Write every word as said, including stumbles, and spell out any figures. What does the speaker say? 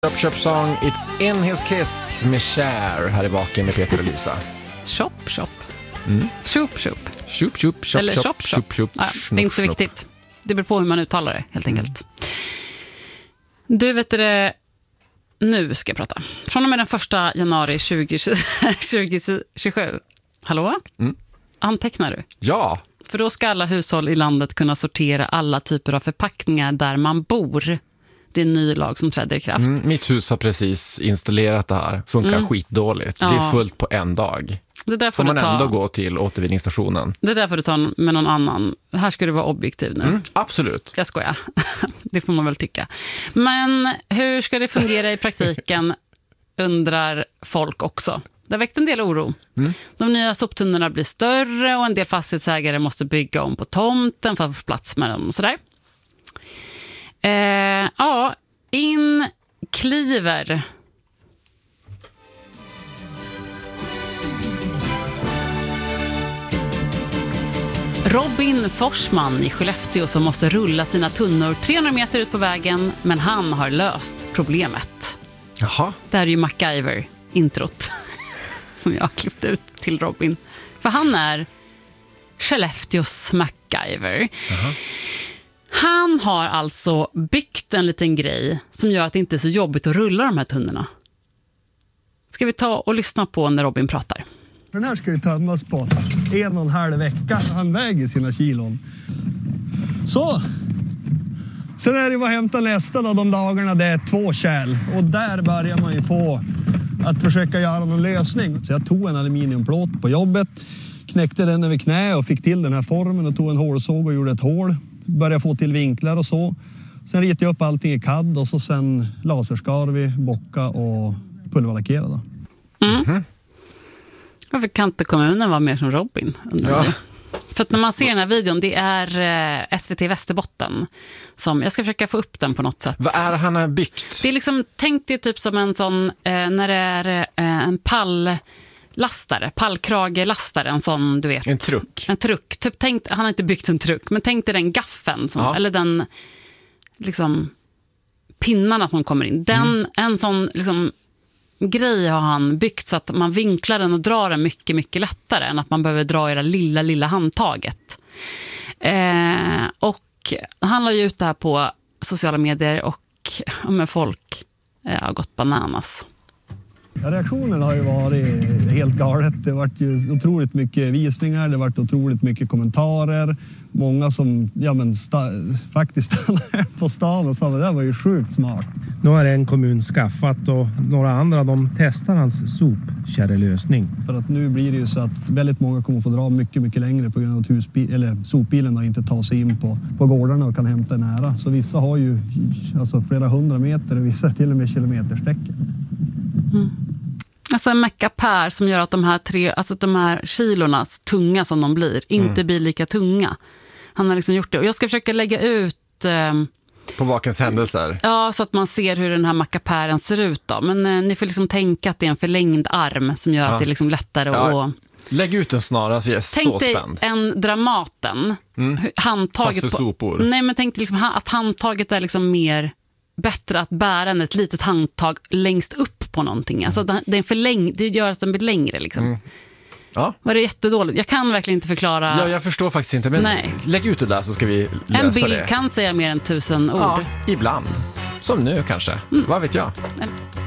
Shop Shop Song, It's in his kiss med Cher här i baken med Peter och Lisa. Shop Shop. Mm. Shop Shop. Shop Shop Shop Eller Shop Shop Shop. Shop, shop, ja, det är inte så viktigt. Det beror på hur man uttalar det, helt enkelt. Mm. Du vet det, nu ska jag prata. Från och med den första januari tjugo tjugosju. Hallå? Mm. Antecknar du? Ja. För då ska alla hushåll i landet kunna sortera alla typer av förpackningar där man bor. Det är en ny lag som träder i kraft. Mm, mitt hus har precis installerat det här. Funkar mm. skitdåligt. Ja. Det är fullt på en dag. Det där får, får man ta, ändå gå till återvinningsstationen. Det där får du ta med någon annan. Här ska du vara objektiv nu. Mm, absolut. Jag skojar. Det får man väl tycka. Men hur ska det fungera i praktiken, undrar folk också. Det har väckt en del oro. Mm. De nya soptunnorna blir större och en del fastighetsägare måste bygga om på tomten för att få plats med dem och sådär. Eh, ja, in kliver Robin Forsman i Skellefteå som måste rulla sina tunnor trehundra meter ut på vägen, men han har löst problemet. Jaha. Det här är ju MacGyver-introt som jag har klippt ut till Robin. För han är Skellefteås MacGyver. Jaha. Han har alltså byggt en liten grej som gör att det inte är så jobbigt att rulla de här tunnorna. Ska vi ta och lyssna på när Robin pratar? Den här ska ju tömmas på en och en halv vecka. Han väger sina kilon. Så. Sen är det vad hämta nästa då, de dagarna det är två kärl. Och där börjar man ju på att försöka göra någon lösning. Så jag tog en aluminiumplåt på jobbet. Knäckte den över knä och fick till den här formen och tog en hålsåg och gjorde ett hål. Började få till vinklar och så. Sen ritade jag upp allting i C A D och så sen laserskar vi, bocka och pulverlackerade. Mm. Mm. Varför kan inte kommunen vara mer som Robin? Ja. För att när man ser den här videon, det är eh, S V T Västerbotten som, jag ska försöka få upp den på något sätt. Vad är det han har byggt? Det är liksom, tänk dig typ som en sån, eh, när det är eh, en palllastare, pallkragelastare, en sån, du vet. En truck. En truck. Typ, tänk, han har inte byggt en truck, men tänk dig den gaffen, som, ja. eller den liksom pinnarna som kommer in. Den, mm. en sån liksom grej har han byggt så att man vinklar den och drar den mycket, mycket lättare än att man behöver dra i det lilla, lilla handtaget. Eh, och han la ju ut det här på sociala medier och ja, med folk eh, har gått bananas. Ja, reaktionen har ju varit helt galet. Det har varit ju otroligt mycket visningar, det har varit otroligt mycket kommentarer. Många som ja, men sta- faktiskt stannade på stan och sa att det där var ju sjukt smart. Nu har en kommun skaffat och några andra de testar hans sopkärrelösning. För att nu blir det ju så att väldigt många kommer få dra mycket, mycket längre på grund av att husbil, eller sopbilen har inte tar sig in på, på gårdarna och kan hämta nära. Så vissa har ju alltså, flera hundra meter och vissa till och med kilometersträckor. Mm. Alltså en Macapär som gör att de här tre, alltså de här kilornas tunga som de blir, inte mm. blir lika tunga. Han har liksom gjort det. Och jag ska försöka lägga ut eh, på Vakens händelser. Ja, så att man ser hur den här Macapären ser ut då. Men eh, ni får liksom tänka att det är en förlängd arm som gör ja. att det är liksom lättare ja. att... Lägg ut den snarast, vi är så spänd. Tänk dig en Dramaten. Mm. Handtaget fast för på, sopor. Nej, men tänk dig liksom att handtaget är liksom mer bättre att bära än ett litet handtag längst upp på någonting. Alltså det är en förläng, det gör att den blir längre liksom. Mm. Ja. Var det jättedåligt? Jag kan verkligen inte förklara. Ja, jag förstår faktiskt inte, men Nej. lägg ut det där så ska vi lösa det. En bild det. kan säga mer än tusen ord. Ja, ibland. Som nu kanske. Mm. Vad vet jag? Men...